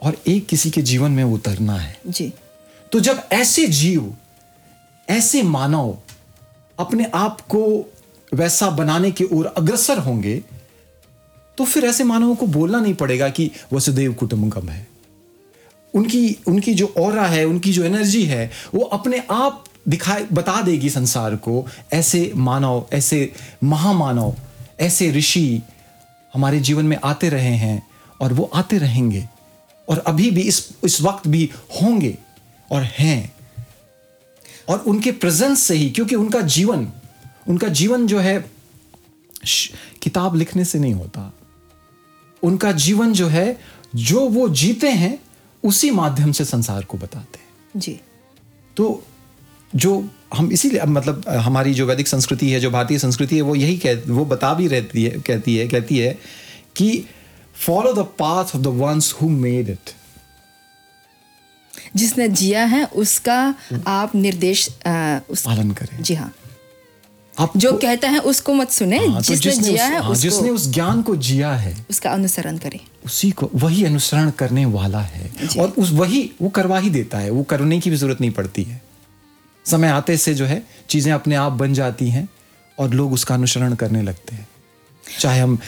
और एक किसी के जीवन में उतरना है जी। तो जब ऐसे जीव, ऐसे मानव अपने आप को वैसा बनाने की ओर अग्रसर होंगे तो फिर ऐसे मानवों को बोलना नहीं पड़ेगा कि वसुदेव कुटुंबकम है। उनकी जो ऑरा है, उनकी जो एनर्जी है, वो अपने आप बता देगी संसार को। ऐसे मानव, ऐसे महामानव, ऐसे ऋषि हमारे जीवन में आते रहे हैं और वो आते रहेंगे और अभी भी इस वक्त भी होंगे और हैं। और उनके प्रेजेंस से ही, क्योंकि उनका जीवन जो है किताब लिखने से नहीं होता। उनका जीवन जो है, जो वो जीते हैं उसी माध्यम से संसार को बताते हैं जी। तो जो हम इसीलिए मतलब हमारी जो वैदिक संस्कृति है, जो भारतीय संस्कृति है, वो यही वो बता भी कहती है कि follow the path of the ones who made it. जिसने जिया है उसका आप निर्देश पालन करें। जी हाँ। आप जो कहता है उसको मत सुने। जिसने जिया है, जिसने उस ज्ञान को जिया है उसका अनुसरण करें। उसी को, वही अनुसरण करने वाला है और वो करवा ही देता है। वो करने की भी जरूरत नहीं पड़ती है। समय आते से जो है चीजें अपने आप बन जाती हैं और लोग उसका अनुसरण करने लगते हैं। चाहे हम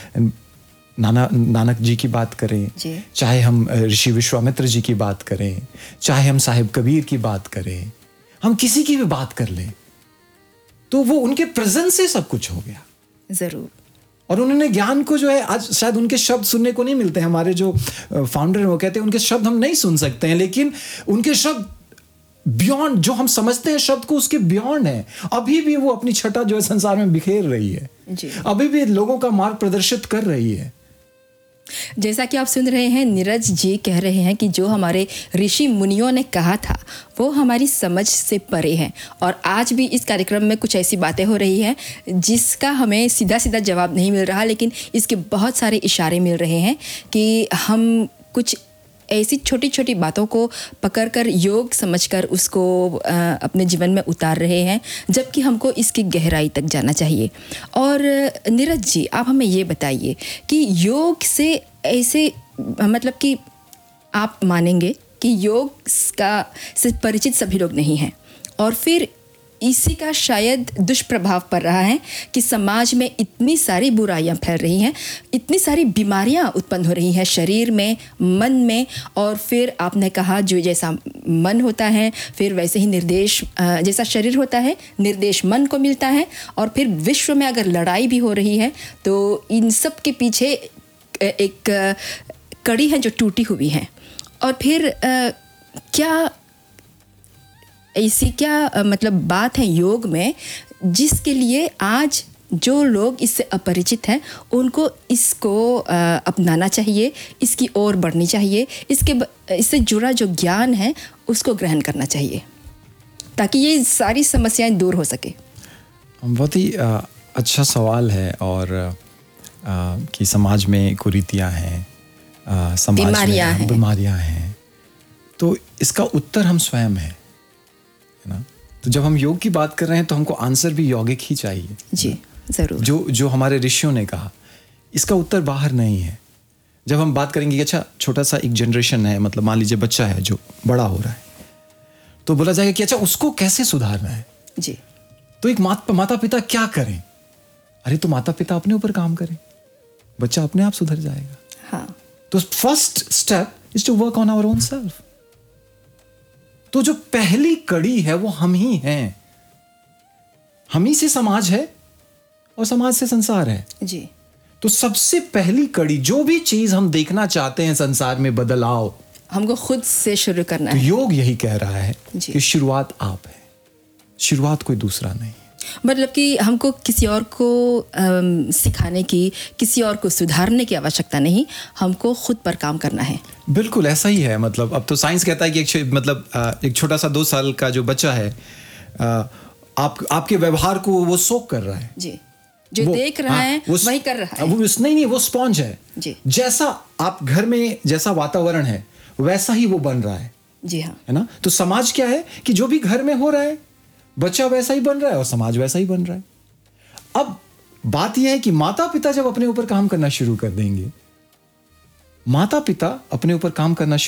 नानक जी की बात करें, चाहे हम ऋषि विश्वामित्र जी की बात करें, चाहे हम साहिब कबीर की बात करें, हम किसी की भी बात कर लें तो वो उनके प्रेजेंस से सब कुछ हो गया। जरूर। और उन्होंने ज्ञान को जो है, आज शायद उनके शब्द सुनने को नहीं मिलते हैं। हमारे जो फाउंडर हैं वो कहते हैं उनके शब्द हम नहीं सुन सकते हैं, लेकिन उनके शब्द बियॉन्ड, जो हम समझते हैं शब्द को, उसके बियॉन्ड है। अभी भी वो अपनी छटा जो है संसार में बिखेर रही है जी। अभी भी लोगों का मार्ग प्रदर्शित कर रही है। जैसा कि आप सुन रहे हैं, नीरज जी कह रहे हैं कि जो हमारे ऋषि मुनियों ने कहा था वो हमारी समझ से परे हैं। और आज भी इस कार्यक्रम में कुछ ऐसी बातें हो रही हैं जिसका हमें सीधा सीधा जवाब नहीं मिल रहा, लेकिन इसके बहुत सारे इशारे मिल रहे हैं कि हम कुछ ऐसी छोटी छोटी बातों को पकड़कर योग समझकर उसको अपने जीवन में उतार रहे हैं, जबकि हमको इसकी गहराई तक जाना चाहिए। और नीरज जी, आप हमें ये बताइए कि योग से ऐसे, मतलब कि आप मानेंगे कि योग से परिचित सभी लोग नहीं हैं और फिर इसी का शायद दुष्प्रभाव पड़ रहा है कि समाज में इतनी सारी बुराइयां फैल रही हैं, इतनी सारी बीमारियां उत्पन्न हो रही हैं शरीर में, मन में। और फिर आपने कहा जो जैसा मन होता है फिर वैसे ही निर्देश, जैसा शरीर होता है निर्देश मन को मिलता है। और फिर विश्व में अगर लड़ाई भी हो रही है तो इन सब के पीछे एक कड़ी है जो टूटी हुई है। और फिर क्या ऐसी क्या मतलब बात है योग में जिसके लिए आज जो लोग इससे अपरिचित हैं उनको इसको अपनाना चाहिए, इसकी ओर बढ़नी चाहिए, इससे जुड़ा जो ज्ञान है उसको ग्रहण करना चाहिए ताकि ये सारी समस्याएं दूर हो सके। बहुत ही अच्छा सवाल है। और कि समाज में कुरीतियाँ हैं, समाज में बीमारियाँ हैं, तो इसका उत्तर हम स्वयं हैं ना। तो जब हम योग की बात कर रहे हैं तो हमको आंसर भी यौगिक ही चाहिए जी, जरूर। जो हमारे ऋषियों ने कहा, इसका उत्तर बाहर नहीं है। जब हम बात करेंगे कि अच्छा छोटा सा एक जनरेशन है, मतलब मान लीजिए बच्चा है जो बड़ा हो रहा है, तो बोला जाएगा कि अच्छा उसको कैसे सुधारना है जी। तो एक माता पिता क्या करें? अरे तो माता पिता अपने ऊपर काम करें, बच्चा अपने आप सुधर जाएगा। हाँ। तो first step is to work on our own self. तो जो पहली कड़ी है वो हम ही हैं। हम ही से समाज है और समाज से संसार है जी। तो सबसे पहली कड़ी, जो भी चीज हम देखना चाहते हैं संसार में बदलाव, हमको खुद से शुरू करना है। है। योग यही कह रहा है कि शुरुआत आप है, शुरुआत कोई दूसरा नहीं। मतलब कि हमको किसी और को सिखाने की, किसी और को सुधारने की आवश्यकता नहीं, हमको खुद पर काम करना है। बिल्कुल ऐसा ही है। मतलब अब तो साइंस कहता है कि एक छोटा सा 2 साल का जो बच्चा है, आपके व्यवहार को वो सोख कर रहा है जी। जो देख रहा है वही कर रहा है। वो नहीं, वो स्पॉन्ज है जी। जैसा आप घर में जैसा वातावरण है वैसा ही वो बन रहा है। जी हाँ। है ना। तो समाज क्या है कि जो भी घर में हो रहा है बच्चा वैसा ही बन रहा है और समाज वैसा ही बन रहा है। अब बात यह है कि माता पिता जब अपने ऊपर काम करना शुरू कर देंगे, माता पिता अपने ऊपर काम करना